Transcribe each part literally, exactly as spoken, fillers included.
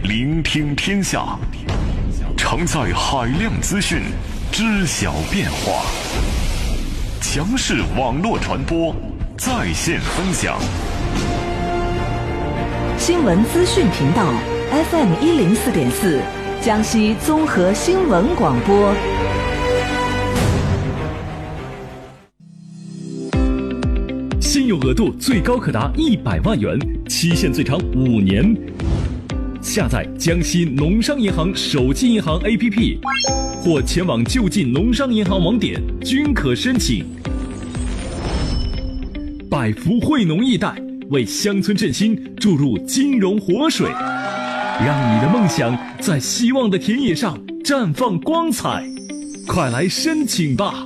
聆听天下，承载海量资讯，知晓变化。强势网络传播，在线分享。 新闻资讯频道 F M 一零四点四，江西综合新闻广播。 信用额度最高可达一百万元，期限最长五年。下载江西农商银行手机银行 A P P， 或前往就近农商银行网点均可申请。百福惠农易贷为乡村振兴注入金融活水，让你的梦想在希望的田野上绽放光彩。快来申请吧！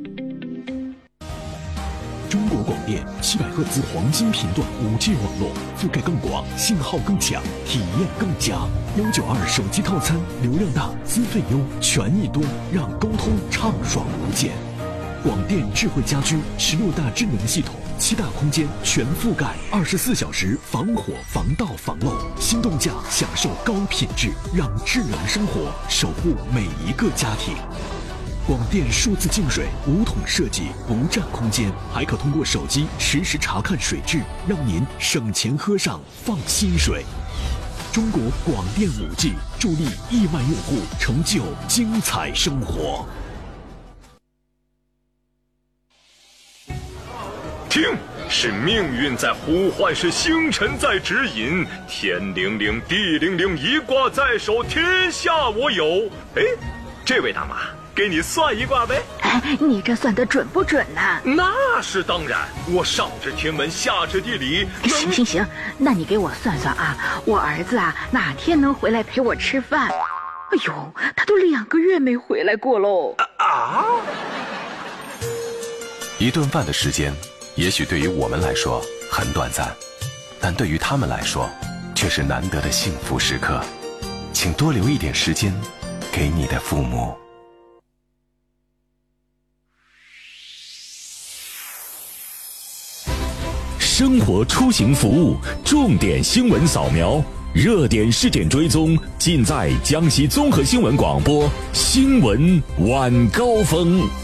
中国广电七百赫兹黄金频段 五 G 网络，覆盖更广，信号更强，体验更佳。幺九二手机套餐，流量大，资费优，权益多，让沟通畅爽无间。广电智慧家居十六大智能系统，七大空间全覆盖，二十四小时防火、防盗、防漏。心动价享受高品质，让智能生活守护每一个家庭。广电数字净水无桶设计，不占空间，还可通过手机实时查看水质，让您省钱喝上放心水。中国广电 五 G 助力亿万用户成就精彩生活。 听，是命运在呼唤，是星辰在指引，天灵灵，地灵灵，一卦在手，天下我有。哎，这位大妈，给你算一卦呗。 哎，你这算得准不准呢？ 那是当然，我上知天文，下知地理。 行行行，那你给我算算啊，我儿子啊哪天能回来陪我吃饭？哎呦，他都两个月没回来过喽。 啊！ 一顿饭的时间，也许对于我们来说很短暂，但对于他们来说却是难得的幸福时刻。请多留一点时间给你的父母。 生活出行服务，重点新闻扫描，热点事件追踪，尽在江西综合新闻广播新闻晚高峰。